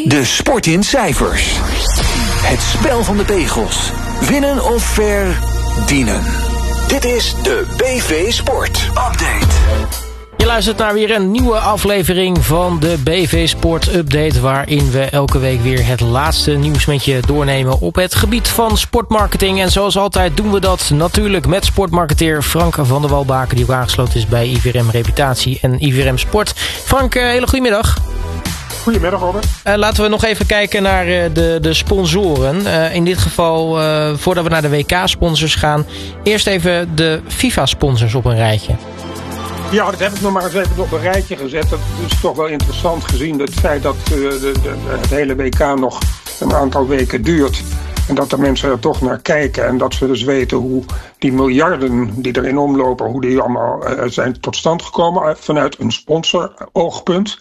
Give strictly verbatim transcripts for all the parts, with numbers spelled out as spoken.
De sport in cijfers. Het spel van de pegels. Winnen of verdienen. Dit is de B V Sport Update. Je luistert naar weer een nieuwe aflevering van de B V Sport Update, waarin we elke week weer het laatste nieuws met je doornemen op het gebied van sportmarketing. En zoals altijd doen we dat natuurlijk met sportmarketeer Frank van der Walbaken, die ook aangesloten is bij I V R M Reputatie en I V R M Sport. Frank, hele goedemiddag. Goedemiddag, Robert. Uh, laten we nog even kijken naar uh, de, de sponsoren. Uh, in dit geval, uh, voordat we naar de W K-sponsors gaan, eerst even de FIFA-sponsors op een rijtje. Ja, dat heb ik nog maar eens even op een rijtje gezet. Dat is toch wel interessant gezien het feit dat uh, de, de, het hele W K nog een aantal weken duurt. En dat de mensen er toch naar kijken. En dat ze dus weten hoe die miljarden die erin omlopen, hoe die allemaal uh, zijn tot stand gekomen vanuit een sponsor-oogpunt.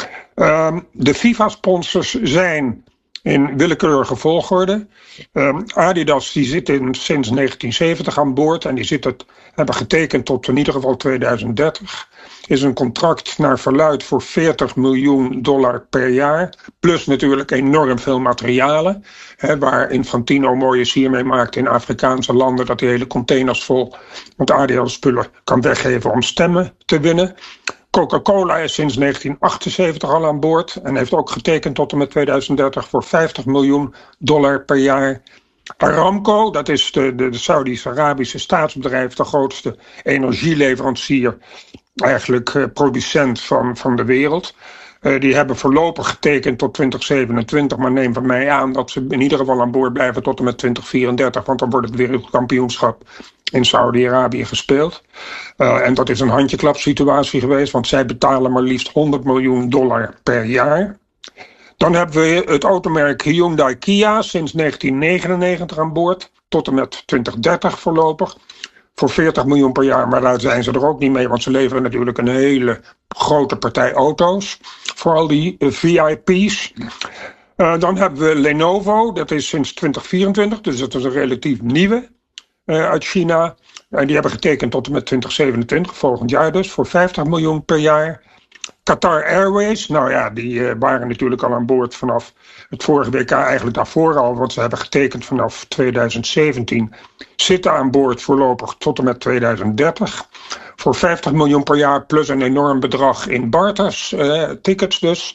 Uh, de FIFA-sponsors zijn in willekeurige volgorde. Uh, Adidas die zit in, sinds negentien zeventig aan boord en die zit het, hebben getekend tot in ieder geval tweeduizend dertig. Is een contract naar verluidt voor veertig miljoen dollar per jaar. Plus natuurlijk enorm veel materialen. Hè, waar Infantino mooie sier mee maakt in Afrikaanse landen. Dat hij hele containers vol met Adidas spullen kan weggeven om stemmen te winnen. Coca-Cola is sinds negentien achtenzeventig al aan boord en heeft ook getekend tot en met tweeduizend dertig voor vijftig miljoen dollar per jaar. Aramco, dat is de, de, de Saudi-Arabische staatsbedrijf, de grootste energieleverancier, eigenlijk uh, producent van, van de wereld. Uh, die hebben voorlopig getekend tot twintig zevenentwintig, maar neem van mij aan dat ze in ieder geval aan boord blijven tot en met twintig vierendertig, want dan wordt het wereldkampioenschap in Saudi-Arabië gespeeld. Uh, en dat is een handjeklapsituatie geweest, want zij betalen maar liefst honderd miljoen dollar per jaar. Dan hebben we het automerk Hyundai Kia sinds negentien negenennegentig aan boord, tot en met twintig dertig voorlopig. Voor veertig miljoen per jaar, maar daar zijn ze er ook niet mee, want ze leveren natuurlijk een hele grote partij auto's. Vooral die uh, V I P's. Uh, dan hebben we Lenovo, dat is sinds twintig vierentwintig, dus dat is een relatief nieuwe uh, uit China. En die hebben getekend tot en met twintig zevenentwintig, volgend jaar dus, voor vijftig miljoen per jaar. Qatar Airways, nou ja, die uh, waren natuurlijk al aan boord vanaf het vorige W K, eigenlijk daarvoor al, want ze hebben getekend vanaf tweeduizend zeventien. Zitten aan boord voorlopig tot en met tweeduizend dertig. Voor vijftig miljoen per jaar plus een enorm bedrag in barters, uh, tickets dus.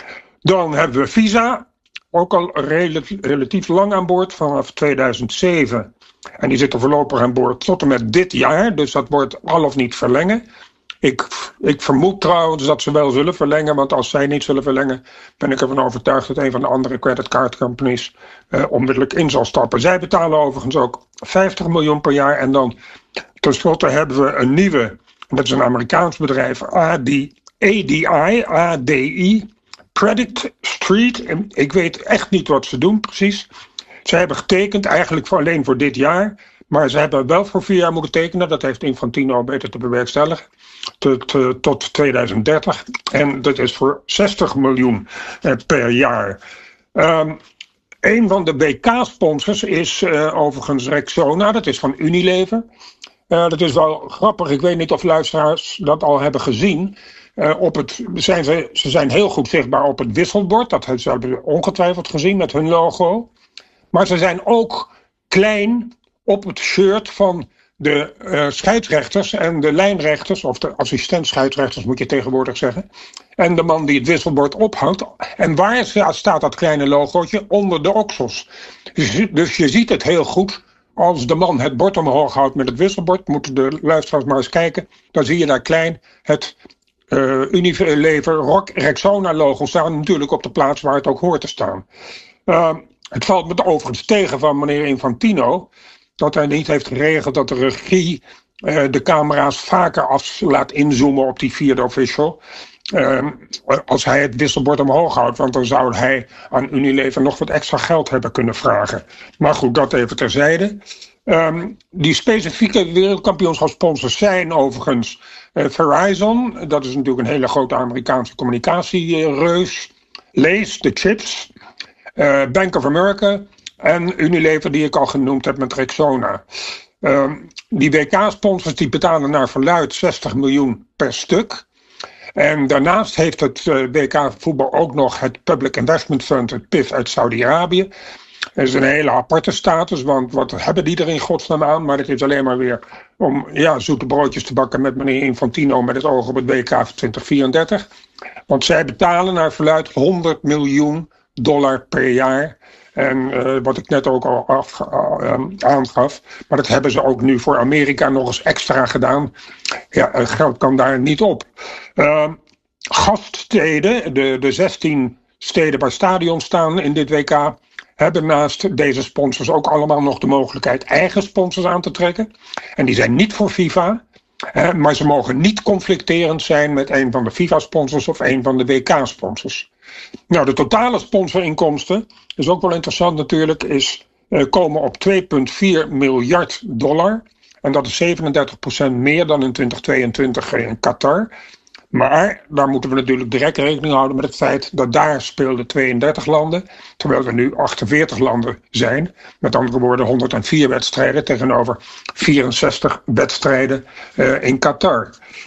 Dan hebben we Visa, ook al relatief, relatief lang aan boord, vanaf tweeduizend zeven. En die zitten voorlopig aan boord tot en met dit jaar, dus dat wordt al of niet verlengen. Ik, ik vermoed trouwens dat ze wel zullen verlengen, want als zij niet zullen verlengen, ben ik ervan overtuigd dat een van de andere creditcard companies uh, onmiddellijk in zal stappen. Zij betalen overigens ook vijftig miljoen per jaar. En dan tenslotte hebben we een nieuwe, dat is een Amerikaans bedrijf, A D I, A D I, Credit Street. Ik weet echt niet wat ze doen precies. Ze hebben getekend eigenlijk voor alleen voor dit jaar, maar ze hebben wel voor vier jaar moeten tekenen. Dat heeft Infantino beter te bewerkstelligen. Tot, uh, tot tweeduizend dertig. En dat is voor zestig miljoen uh, per jaar. Um, een van de W K-sponsors is uh, overigens Rexona. Dat is van Unilever. Uh, dat is wel grappig. Ik weet niet of luisteraars dat al hebben gezien. Uh, op het, zijn ze, ze zijn heel goed zichtbaar op het wisselbord. Dat hebben ze ongetwijfeld gezien met hun logo. Maar ze zijn ook klein op het shirt van de uh, scheidsrechters en de lijnrechters, of de assistent-scheidsrechters moet je tegenwoordig zeggen. En de man die het wisselbord ophangt. En waar staat dat kleine logootje? Onder de oksels. Dus, dus je ziet het heel goed. Als de man het bord omhoog houdt met het wisselbord, moeten de luisteraars maar eens kijken. Dan zie je daar klein het uh, Unilever Rock Rexona logo staan. Natuurlijk op de plaats waar het ook hoort te staan. Uh, het valt me overigens tegen van meneer Infantino dat hij niet heeft geregeld dat de regie uh, de camera's vaker af laat inzoomen op die vierde official. Uh, als hij het wisselbord omhoog houdt, want dan zou hij aan Unilever nog wat extra geld hebben kunnen vragen. Maar goed, dat even terzijde. Um, die specifieke wereldkampioenschapssponsors zijn overigens uh, Verizon, dat is natuurlijk een hele grote Amerikaanse communicatiereus. Lees, de chips, uh, Bank of America en Unilever die ik al genoemd heb met Rexona. Uh, die W K-sponsors die betalen naar verluidt zestig miljoen per stuk. En daarnaast heeft het uh, W K voetbal ook nog het Public Investment Fund, het P I F uit Saudi-Arabië. Dat is een hele aparte status, want wat hebben die er in godsnaam aan? Maar dat is alleen maar weer om ja, zoete broodjes te bakken met meneer Infantino met het oog op het W K van twintig vierendertig. Want zij betalen naar verluidt honderd miljoen dollar per jaar. En uh, wat ik net ook al af, uh, aangaf, maar dat hebben ze ook nu voor Amerika nog eens extra gedaan. Ja, het geld kan daar niet op. Uh, gaststeden, de, de zestien steden waar stadions staan in dit W K, hebben naast deze sponsors ook allemaal nog de mogelijkheid eigen sponsors aan te trekken. En die zijn niet voor FIFA, hè, maar ze mogen niet conflicterend zijn met een van de FIFA-sponsors of een van de W K-sponsors. Nou, de totale sponsorinkomsten, is ook wel interessant natuurlijk, is, uh, komen op twee komma vier miljard dollar. En dat is zevenendertig procent meer dan in twintig tweeëntwintig in Qatar. Maar daar moeten we natuurlijk direct rekening houden met het feit dat daar speelden tweeëndertig landen, terwijl er nu achtenveertig landen zijn. Met andere woorden honderdvier wedstrijden tegenover vierenzestig wedstrijden uh, in Qatar.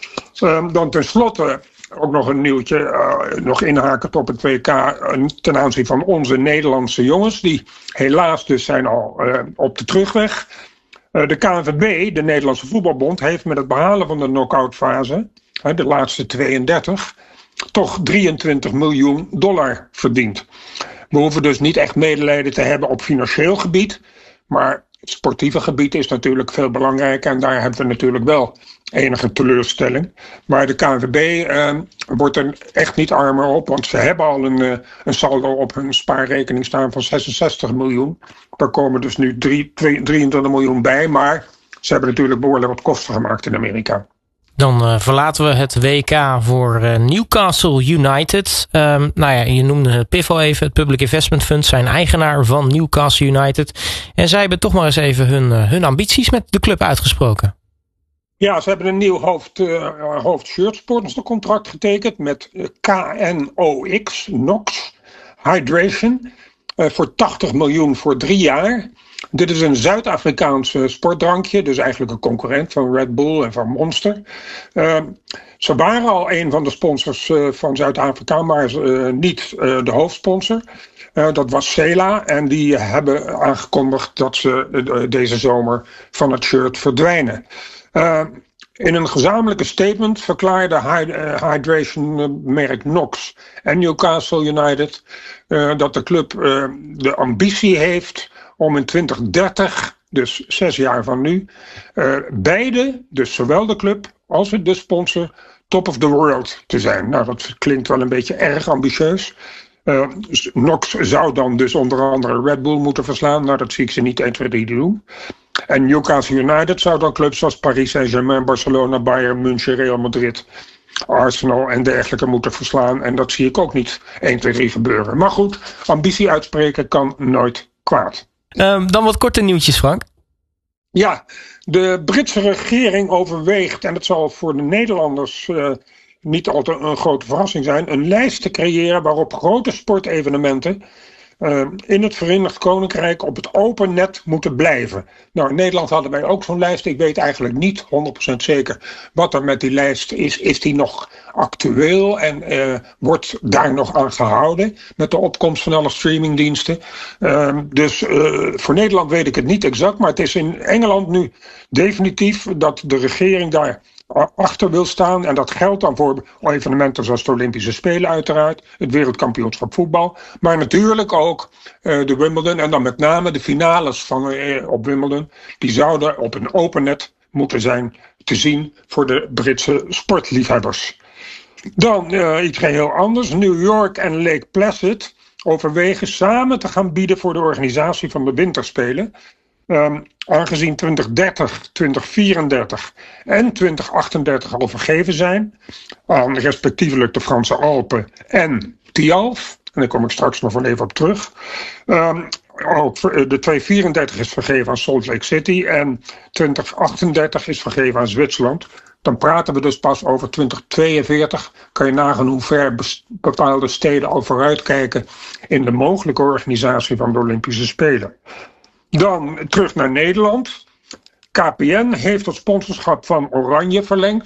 Uh, dan tenslotte ook nog een nieuwtje, uh, nog inhakend op het W K uh, ten aanzien van onze Nederlandse jongens. Die helaas dus zijn al uh, op de terugweg. Uh, de K N V B, de Nederlandse Voetbalbond, heeft met het behalen van de knock-out fase, de laatste tweeëndertig, toch drieëntwintig miljoen dollar verdiend. We hoeven dus niet echt medelijden te hebben op financieel gebied, maar het sportieve gebied is natuurlijk veel belangrijker en daar hebben we natuurlijk wel enige teleurstelling. Maar de K N V B eh, wordt er echt niet armer op, want ze hebben al een, uh, een saldo op hun spaarrekening staan van zesenzestig miljoen. Daar komen dus nu drie, twee, drieëntwintig miljoen bij, maar ze hebben natuurlijk behoorlijk wat kosten gemaakt in Amerika. Dan uh, verlaten we het W K voor uh, Newcastle United. Um, nou ja, je noemde het P I F al even, het Public Investment Fund, zijn eigenaar van Newcastle United. En zij hebben toch maar eens even hun, uh, hun ambities met de club uitgesproken. Ja, ze hebben een nieuw hoofd, uh, hoofdshirtsponsorcontract getekend met K N O X, Knox Hydration, uh, voor tachtig miljoen voor drie jaar. Dit is een Zuid-Afrikaanse sportdrankje, dus eigenlijk een concurrent van Red Bull en van Monster. Uh, ze waren al een van de sponsors uh, van Zuid-Afrika, maar uh, niet uh, de hoofdsponsor. Uh, dat was Sela en die hebben aangekondigd dat ze uh, deze zomer van het shirt verdwijnen. Uh, in een gezamenlijke statement verklaarde hydration-merk Knox en Newcastle United uh, dat de club uh, de ambitie heeft om in twintig dertig, dus zes jaar van nu, uh, beide, dus zowel de club als de sponsor, top of the world te zijn. Nou, dat klinkt wel een beetje erg ambitieus. Uh, Knox zou dan dus onder andere Red Bull moeten verslaan. Nou, dat zie ik ze niet één, twee, drie doen. En Newcastle United zou dan clubs zoals Paris Saint-Germain, Barcelona, Bayern München, Real Madrid, Arsenal en dergelijke moeten verslaan. En dat zie ik ook niet één, twee, drie gebeuren. Maar goed, ambitie uitspreken kan nooit kwaad. Um, dan wat korte nieuwtjes, Frank. Ja, de Britse regering overweegt, en het zal voor de Nederlanders uh, niet altijd een grote verrassing zijn, een lijst te creëren waarop grote sportevenementen uh, in het Verenigd Koninkrijk op het open net moeten blijven. Nou, in Nederland hadden wij ook zo'n lijst. Ik weet eigenlijk niet honderd procent zeker wat er met die lijst is. Is die nog actueel en uh, wordt daar nog aan gehouden met de opkomst van alle streamingdiensten? Uh, dus uh, voor Nederland weet ik het niet exact, maar het is in Engeland nu definitief dat de regering daar achter wil staan. En dat geldt dan voor evenementen zoals de Olympische Spelen uiteraard, het wereldkampioenschap voetbal, maar natuurlijk ook uh, de Wimbledon en dan met name de finales van uh, op Wimbledon. Die zouden op een open net moeten zijn te zien voor de Britse sportliefhebbers. Dan uh, iets heel anders. New York en Lake Placid overwegen samen te gaan bieden voor de organisatie van de winterspelen. Um, aangezien twintig dertig, twintig vierendertig en twintig achtendertig al vergeven zijn aan respectievelijk de Franse Alpen en Tialf. En daar kom ik straks nog wel even op terug. Um, ook de tweehonderd vierendertig is vergeven aan Salt Lake City en twintig achtendertig is vergeven aan Zwitserland. Dan praten we dus pas over twintig tweeënveertig. Kan je nagaan hoe ver bepaalde steden al vooruitkijken in de mogelijke organisatie van de Olympische Spelen. Dan terug naar Nederland. K P N heeft het sponsorschap van Oranje verlengd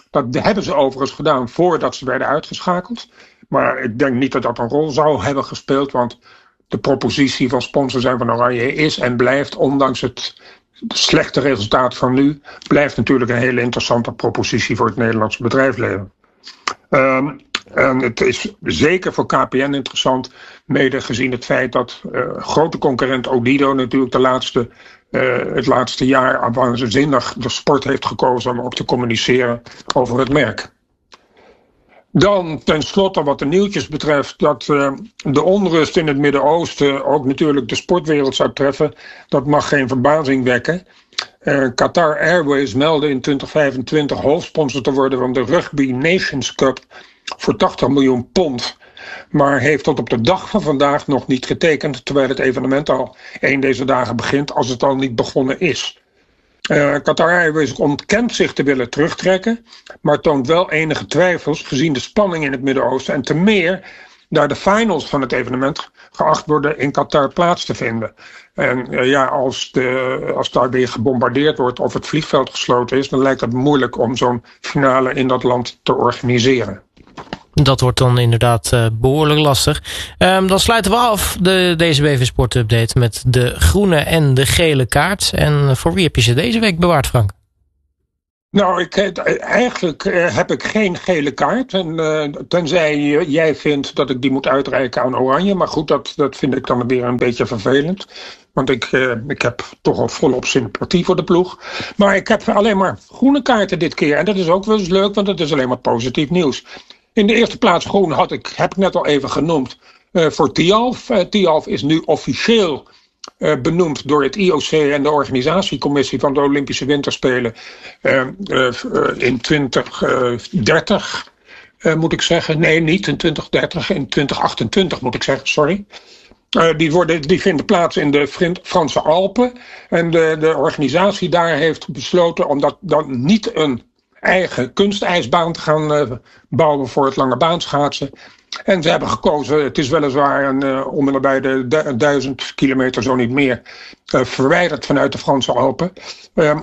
Dat hebben ze overigens gedaan voordat ze werden uitgeschakeld. Maar ik denk niet dat dat een rol zou hebben gespeeld. Want de propositie van sponsor zijn van Oranje is en blijft, ondanks het slechte resultaat van nu, blijft natuurlijk een hele interessante propositie voor het Nederlandse bedrijfsleven. Um, en het is zeker voor K P N interessant, mede gezien het feit dat uh, grote concurrent Odido natuurlijk de laatste, uh, het laatste jaar waanzinnig de sport heeft gekozen om ook te communiceren over het merk. Dan tenslotte wat de nieuwtjes betreft, dat uh, de onrust in het Midden-Oosten ook natuurlijk de sportwereld zou treffen. Dat mag geen verbazing wekken. Uh, Qatar Airways meldde in twintig vijfentwintig hoofdsponsor te worden van de Rugby Nations Cup voor tachtig miljoen pond. Maar heeft tot op de dag van vandaag nog niet getekend, terwijl het evenement al één deze dagen begint, als het al niet begonnen is. Uh, Qatar Airways ontkent zich te willen terugtrekken, maar toont wel enige twijfels gezien de spanning in het Midden-Oosten en te meer daar de finals van het evenement geacht worden in Qatar plaats te vinden. En uh, ja, als, de, als daar weer gebombardeerd wordt of het vliegveld gesloten is, dan lijkt het moeilijk om zo'n finale in dat land te organiseren. Dat wordt dan inderdaad uh, behoorlijk lastig. Um, dan sluiten we af de, deze B V Sport Update met de groene en de gele kaart. En voor wie heb je ze deze week bewaard, Frank? Nou, ik, eigenlijk uh, heb ik geen gele kaart. En, uh, tenzij uh, jij vindt dat ik die moet uitreiken aan Oranje. Maar goed, dat, dat vind ik dan weer een beetje vervelend. Want ik, uh, ik heb toch al volop sympathie voor de ploeg. Maar ik heb alleen maar groene kaarten dit keer. En dat is ook wel eens leuk, want het is alleen maar positief nieuws. In de eerste plaats groen had ik, heb ik net al even genoemd, uh, voor Tialf. Uh, Tialf is nu officieel uh, benoemd door het I O C en de organisatiecommissie van de Olympische Winterspelen uh, uh, in twintig dertig, uh, moet ik zeggen. Nee, niet in twintig dertig, in twintig achtentwintig moet ik zeggen, sorry. Uh, die, worden, die vinden plaats in de Franse Alpen. En de, de organisatie daar heeft besloten om dat dan niet een eigen kunstijsbaan te gaan uh, bouwen voor het lange baanschaatsen. En ze hebben gekozen, het is weliswaar een, uh, om en nabij de du- duizend kilometer, zo niet meer, uh, verwijderd vanuit de Franse Alpen. Uh,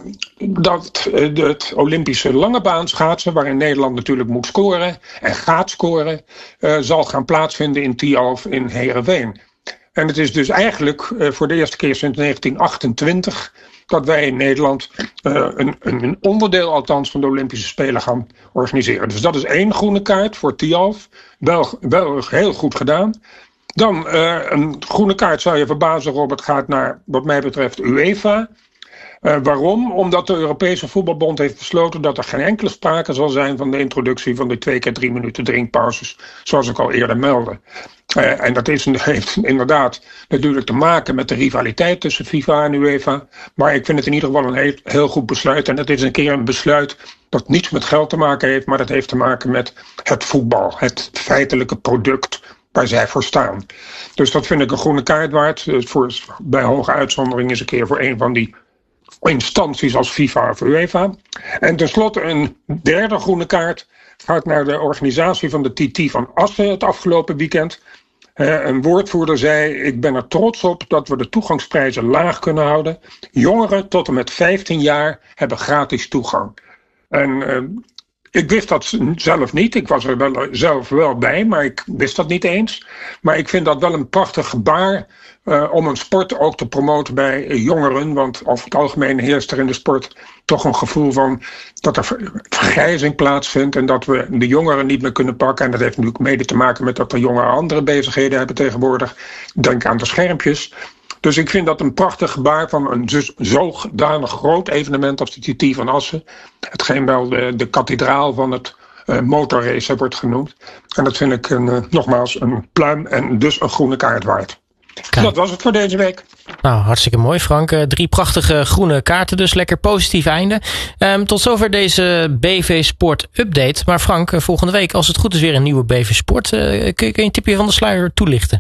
dat uh, het Olympische lange baanschaatsen, waarin Nederland natuurlijk moet scoren en gaat scoren, uh, zal gaan plaatsvinden in Tialf in Heerenveen. En het is dus eigenlijk uh, voor de eerste keer sinds negentien achtentwintig... dat wij in Nederland uh, een, een onderdeel althans van de Olympische Spelen gaan organiseren. Dus dat is één groene kaart voor Tialf. Wel, wel heel goed gedaan. Dan uh, een groene kaart, zou je verbazen, Robert, gaat naar wat mij betreft UEFA. Uh, waarom? Omdat de Europese Voetbalbond heeft besloten dat er geen enkele sprake zal zijn van de introductie van de twee keer drie minuten drinkpauzes, zoals ik al eerder meldde. Uh, en dat is, heeft inderdaad natuurlijk te maken met de rivaliteit tussen FIFA en UEFA. Maar ik vind het in ieder geval een heel, heel goed besluit. En het is een keer een besluit dat niets met geld te maken heeft, maar dat heeft te maken met het voetbal, het feitelijke product waar zij voor staan. Dus dat vind ik een groene kaart waard. Dus voor, bij hoge uitzondering is een keer voor een van die instanties als FIFA of UEFA. En tenslotte een derde groene kaart gaat naar de organisatie van de T T van Assen het afgelopen weekend. Uh, een woordvoerder zei: ik ben er trots op dat we de toegangsprijzen laag kunnen houden. Jongeren tot en met vijftien jaar hebben gratis toegang. En uh, ik wist dat zelf niet. Ik was er wel, zelf wel bij, maar ik wist dat niet eens. Maar ik vind dat wel een prachtig gebaar uh, om een sport ook te promoten bij jongeren. Want over het algemeen heerst er in de sport toch een gevoel van dat er vergrijzing plaatsvindt en dat we de jongeren niet meer kunnen pakken. En dat heeft natuurlijk mede te maken met dat de jongeren andere bezigheden hebben tegenwoordig. Denk aan de schermpjes. Dus ik vind dat een prachtig gebaar van een zodanig groot evenement als de T T van Assen. Hetgeen wel de, de kathedraal van het uh, motorracen wordt genoemd. En dat vind ik een, uh, nogmaals een pluim en dus een groene kaart waard. Kijk. Dat was het voor deze week. Nou, hartstikke mooi, Frank. Uh, drie prachtige groene kaarten, dus lekker positief einde. Um, tot zover deze B V Sport Update. Maar Frank, uh, volgende week, als het goed is, weer een nieuwe B V Sport. Uh, kun, kun je een tipje van de sluier toelichten?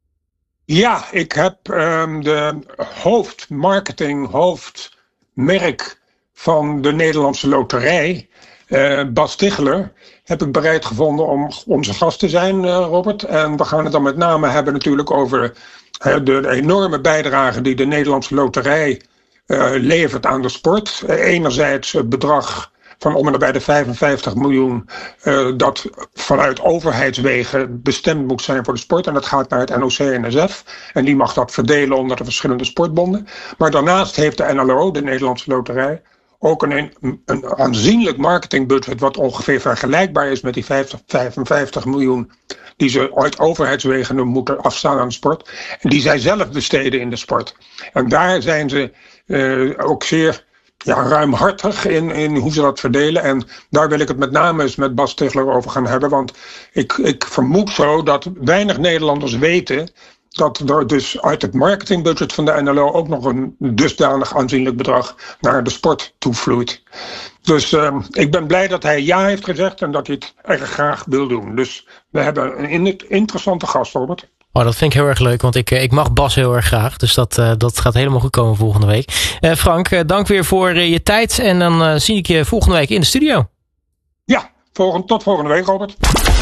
Ja, ik heb um, de hoofdmarketing, hoofdmerk van de Nederlandse Loterij, uh, Bas Ticheler, heb ik bereid gevonden om onze gast te zijn, uh, Robert. En we gaan het dan met name hebben natuurlijk over uh, de enorme bijdrage die de Nederlandse Loterij uh, levert aan de sport. Uh, enerzijds het bedrag van om en nabij de vijfenvijftig miljoen uh, dat vanuit overheidswegen bestemd moet zijn voor de sport. En dat gaat naar het N O C N S F. En die mag dat verdelen onder de verschillende sportbonden. Maar daarnaast heeft de N L O, de Nederlandse Loterij, ook een, een aanzienlijk marketingbudget wat ongeveer vergelijkbaar is met die vijftig, vijfenvijftig miljoen die ze uit overheidswegen moeten afstaan aan de sport. En die zij zelf besteden in de sport. En daar zijn ze uh, ook zeer ja, ruimhartig in, in hoe ze dat verdelen. En daar wil ik het met name eens met Bas Stigler over gaan hebben. Want ik, ik vermoed zo dat weinig Nederlanders weten dat er dus uit het marketingbudget van de N L O ook nog een dusdanig aanzienlijk bedrag naar de sport toevloeit. Dus uh, ik ben blij dat hij ja heeft gezegd en dat hij het erg graag wil doen. Dus we hebben een interessante gast, Robert. Oh, dat vind ik heel erg leuk, want ik, ik mag Bas heel erg graag. Dus dat, uh, dat gaat helemaal goed komen volgende week. Uh, Frank, uh, dank weer voor uh, je tijd en dan uh, zie ik je volgende week in de studio. Ja, volgend, tot volgende week, Robert.